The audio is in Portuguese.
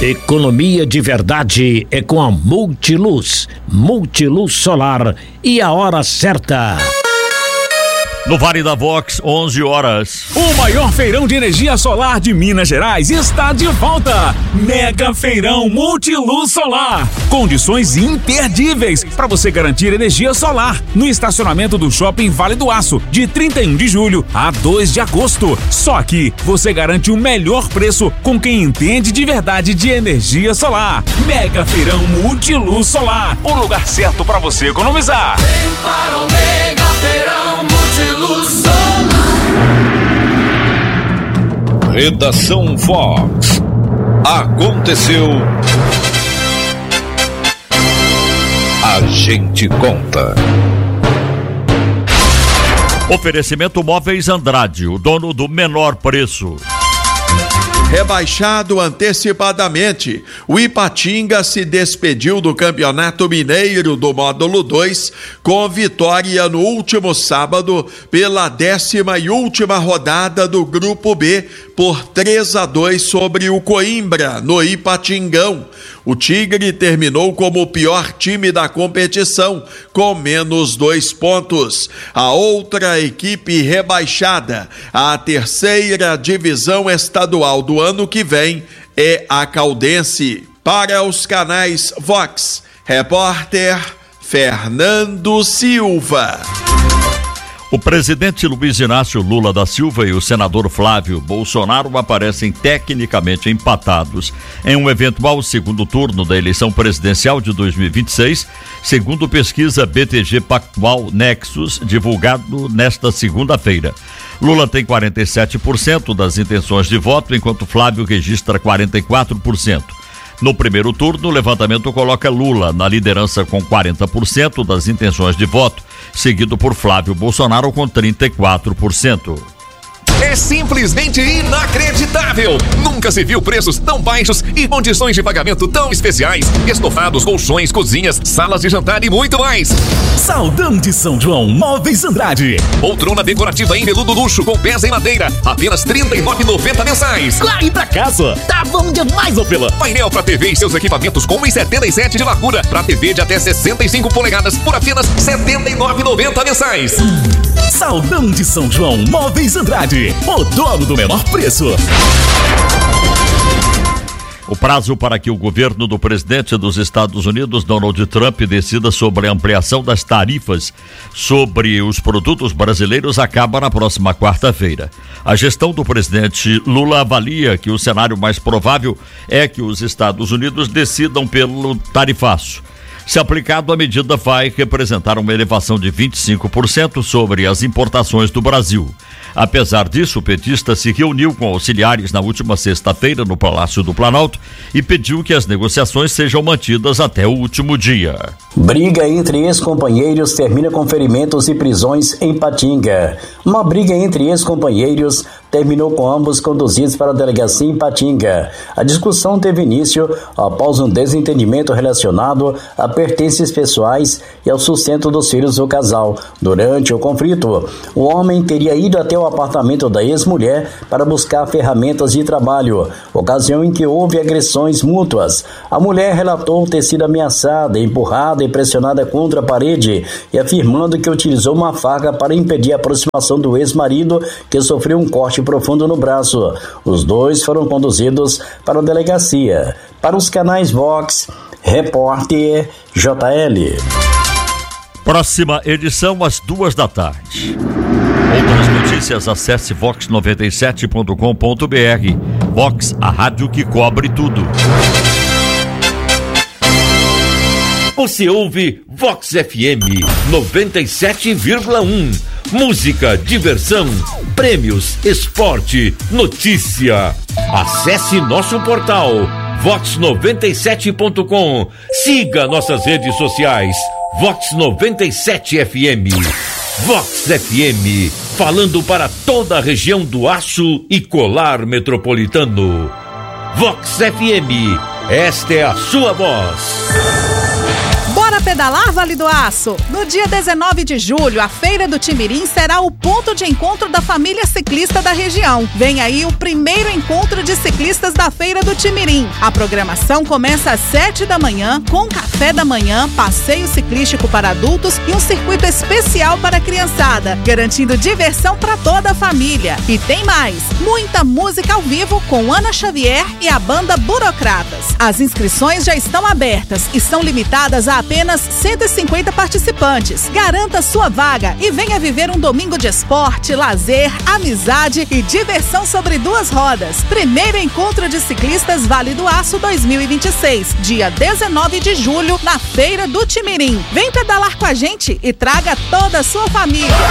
Economia de verdade é com a Multiluz. Multiluz Solar e a hora certa. No Vale da Vox, 11 horas. O maior feirão de energia solar de Minas Gerais está de volta. Mega Feirão Multiluz Solar. Condições imperdíveis para você garantir energia solar no estacionamento do Shopping Vale do Aço, de 31 de julho a 2 de agosto. Só aqui você garante o melhor preço com quem entende de verdade de energia solar. Mega Feirão Multiluz Solar. O lugar certo para você economizar. Vem para o Mega Feirão Multiluz. Redação Vox. Aconteceu. A gente conta. Oferecimento Móveis Andrade, o dono do menor preço. Rebaixado antecipadamente, o Ipatinga se despediu do Campeonato Mineiro do Módulo 2 com vitória no último sábado pela 10ª e última rodada do Grupo B por 3-2 sobre o Coimbra, no Ipatingão. O Tigre terminou como o pior time da competição, com menos 2 pontos. A outra equipe rebaixada, a 3ª divisão estadual do ano que vem, é a Caldense. Para os canais Vox, repórter Fernando Silva. O presidente Luiz Inácio Lula da Silva e o senador Flávio Bolsonaro aparecem tecnicamente empatados em um eventual segundo turno da eleição presidencial de 2026, segundo pesquisa BTG Pactual Nexus, divulgado nesta segunda-feira. Lula tem 47% das intenções de voto, enquanto Flávio registra 44%. No primeiro turno, o levantamento coloca Lula na liderança com 40% das intenções de voto, seguido por Flávio Bolsonaro com 34%. É simplesmente inacreditável! Nunca se viu preços tão baixos e condições de pagamento tão especiais. Estofados, colchões, cozinhas, salas de jantar e muito mais. Saldão de São João, Móveis Andrade. Poltrona decorativa em veludo luxo com pés em madeira, apenas R$ 39,90 mensais. Corre pra casa, tá bom demais, ô Pela. Painel pra TV e seus equipamentos com 1,77 de largura, pra TV de até 65 polegadas por apenas R$ 79,90 mensais. Saldão de São João, Móveis Andrade. O dono do menor preço. O prazo para que o governo do presidente dos Estados Unidos, Donald Trump, decida sobre a ampliação das tarifas sobre os produtos brasileiros acaba na próxima quarta-feira. A gestão do presidente Lula avalia que o cenário mais provável é que os Estados Unidos decidam pelo tarifaço. Se aplicado, a medida vai representar uma elevação de 25% sobre as importações do Brasil. Apesar disso, o petista se reuniu com auxiliares na última sexta-feira no Palácio do Planalto e pediu que as negociações sejam mantidas até o último dia. Briga entre ex-companheiros termina com ferimentos e prisões em Patinga. Uma briga entre ex-companheiros terminou com ambos conduzidos para a delegacia em Patinga. A discussão teve início após um desentendimento relacionado a pertences pessoais e ao sustento dos filhos do casal. Durante o conflito, o homem teria ido até o apartamento da ex-mulher para buscar ferramentas de trabalho, ocasião em que houve agressões mútuas. A mulher relatou ter sido ameaçada, empurrada e pressionada contra a parede e afirmando que utilizou uma faca para impedir a aproximação do ex-marido, que sofreu um corte profundo no braço. Os dois foram conduzidos para a delegacia. Para os canais Vox, repórter JL. Próxima edição às 14h. Outras notícias, acesse vox97.com.br. Vox, a rádio que cobre tudo. Você ouve Vox FM 97,1. Música, diversão, prêmios, esporte, notícia. Acesse nosso portal vox97.com. Siga nossas redes sociais. Vox 97 FM. Vox FM, falando para toda a região do Aço e Colar Metropolitano. Vox FM, esta é a sua voz. Bora pedalar Vale do Aço. No dia 19 de julho, a Feira do Timirim será o ponto de encontro da família ciclista da região. Vem aí o primeiro encontro de ciclistas da Feira do Timirim. A programação começa às 7 da manhã, com café da manhã, passeio ciclístico para adultos e um circuito especial para a criançada, garantindo diversão para toda a família. E tem mais, muita música ao vivo com Ana Xavier e a banda Burocratas. As inscrições já estão abertas e são limitadas a apenas 150 participantes. Garanta sua vaga e venha viver um domingo de esporte, lazer, amizade e diversão sobre duas rodas. Primeiro encontro de ciclistas Vale do Aço 2026, dia 19 de julho, na Feira do Timirim. Vem pedalar com a gente e traga toda a sua família.